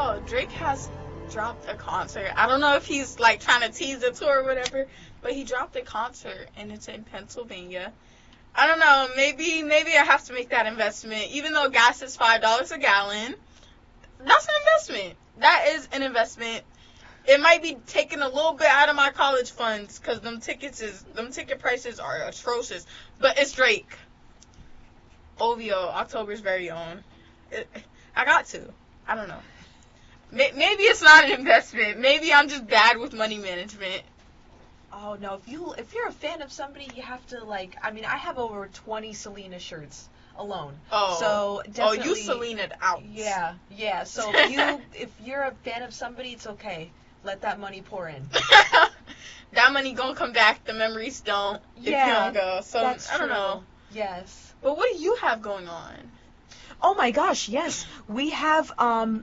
Yo, Drake has dropped a concert. I don't know if he's like trying to tease the tour or whatever, but he dropped a concert and it's in Pennsylvania. I don't know, maybe I have to make that investment. Even though gas is $5 a gallon, that's an investment. That is an investment. It might be taking a little bit out of my college funds because them ticket prices are atrocious. But it's Drake. OVO, October's very own. I got to. I don't know. Maybe it's not an investment. Maybe I'm just bad with money management. Oh no! If you're a fan of somebody, you have to like. I mean, I have over 20 Selena shirts alone. Oh. So definitely. Oh, you Selena'd out. Yeah. So if you're a fan of somebody, it's okay. Let that money pour in. That money gonna come back. The memories don't. If you don't go. So that's I don't true. know. Yes. But what do you have going on? Oh my gosh, yes. We have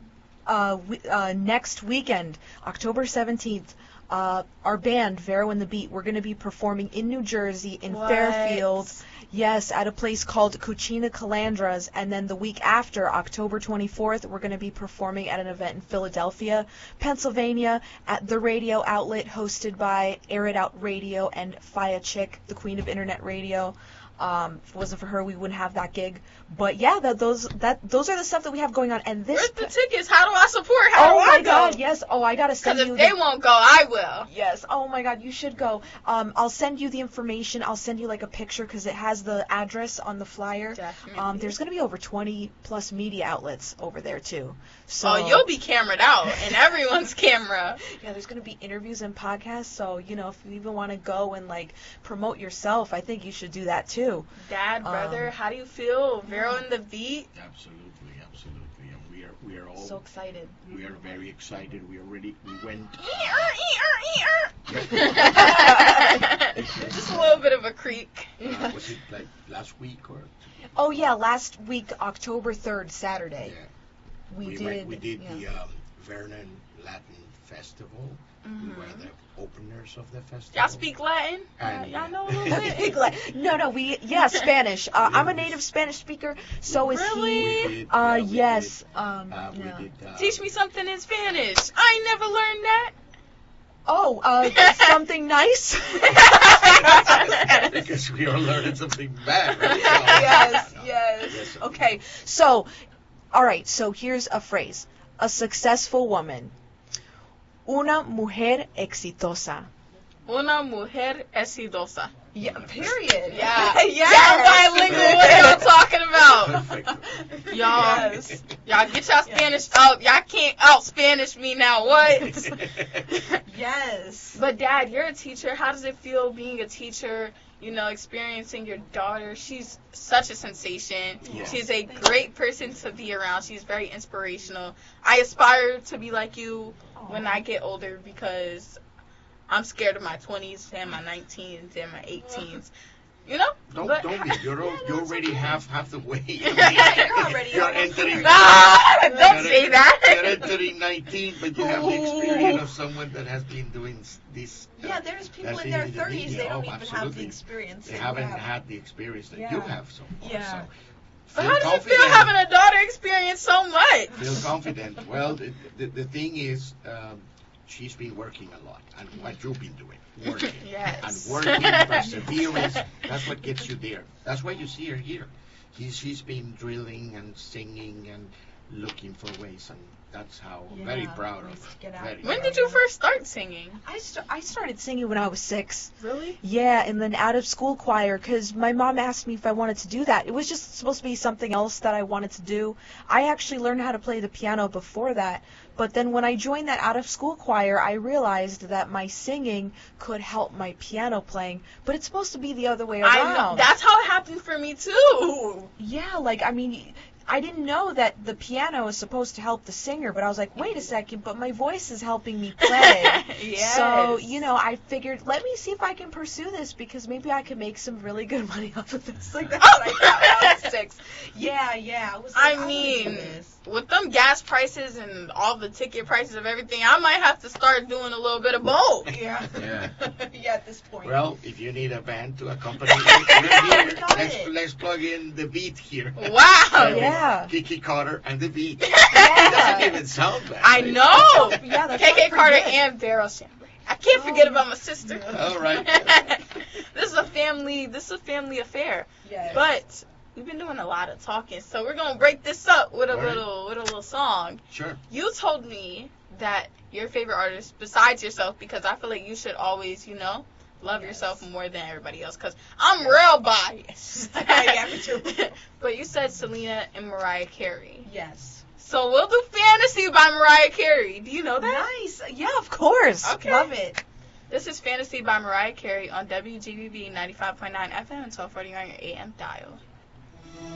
next weekend, October 17th, our band, Vero and the Beat, we're going to be performing in New Jersey, in Fairfield. Yes, at a place called Cucina Calandras. And then the week after, October 24th, we're going to be performing at an event in Philadelphia, Pennsylvania, at the radio outlet hosted by Air It Out Radio and Faya Chick, the queen of internet radio. If it wasn't for her, we wouldn't have that gig. But yeah, those are the stuff that we have going on. And this. Where's the tickets? How do I support? How do I go? Oh my God, yes. Oh, I gotta send you. Because if they won't go, I will. Yes. Oh my God, you should go. I'll send you the information. I'll send you like a picture because it has the address on the flyer. Definitely. There's gonna be over 20 plus media outlets over there too. So. Oh, you'll be cameraed out, and everyone's camera. Yeah, there's gonna be interviews and podcasts. So if you even want to go and like promote yourself, I think you should do that too. Dad, brother, how do you feel? Vero and the Beat? Absolutely. And we are all so excited. We are very excited. We went. Just a little bit of a creak. Was it like last week or? Oh yeah, last week, October 3rd, Saturday. Yeah. We did yeah. the Vernon Latin Festival. Mm-hmm. We were the openers of the festival. Y'all speak Latin? And, y'all know a little bit? No, Spanish. I'm a native Spanish speaker, so is Really? he. Yes. Teach me something in Spanish. I ain't never learned that. Oh, something nice? Because we are learning something bad, right? Yes. Okay, so, all right, so here's a phrase. A successful woman. Una mujer exitosa. Una mujer exitosa. Yeah, period. Yeah. Y'all bilingual, what are y'all talking about? Perfect. Y'all get y'all Spanish out. Y'all can't out Spanish me now. What? Yes. But Dad, you're a teacher. How does it feel being a teacher? Experiencing your daughter. She's such a sensation. Yeah. She's a great person to be around. She's very inspirational. I aspire to be like you when I get older because I'm scared of my 20s and my 19s and my 18s. Don't be. You're already half the way. You're entering. Don't say that. You're entering 19, but you have the experience of someone that has been doing this. Yeah, there's people in their 30s. They don't even have the experience. They haven't had the experience that you have so far. Yeah. But how does it feel having a daughter experience so much? Feel confident. Well, the thing is, she's been working a lot, and what you've been doing, working. Yes. And working, perseverance, that's what gets you there. That's why you see her here. She's been drilling and singing and looking for ways, and that's how I'm very proud of her. When did you first start singing? I started singing when I was 6. Really? Yeah, and then out of school choir, because my mom asked me if I wanted to do that. It was just supposed to be something else that I wanted to do. I actually learned how to play the piano before that, but then when I joined that out of school choir, I realized that my singing could help my piano playing, but it's supposed to be the other way around. I know. That's how it happened for me too. Yeah, I didn't know that the piano is supposed to help the singer, but I was like, wait a second, but my voice is helping me play. Yes. So, I figured, let me see if I can pursue this, because maybe I could make some really good money off of this. Like, that's what I thought when I was 6. Yeah. with them gas prices and all the ticket prices of everything, I might have to start doing a little bit of both. Yeah. Yeah. Yeah, at this point. Well, if you need a band to accompany you, we're here. Let's plug in the beat here. Wow. Yeah. Kiki Carter and the beat. Yeah. It doesn't even sound bad. I know. Yeah, that's KK pretty Carter good. and Vero Sandberg. I can't forget about my sister. All right. This is a family affair. Yes. But we've been doing a lot of talking, so we're gonna break this up with a All right. little song. Sure. You told me that your favorite artist besides yourself, because I feel like you should always, love yourself more than everybody else, because I'm real biased. Yeah, me too. But you said Selena and Mariah Carey. Yes. So we'll do Fantasy by Mariah Carey. Do you know that? Nice. Yeah, Of course. Okay. love it. This is Fantasy by Mariah Carey on WGBB 95.9 FM and 1240 on your AM dial.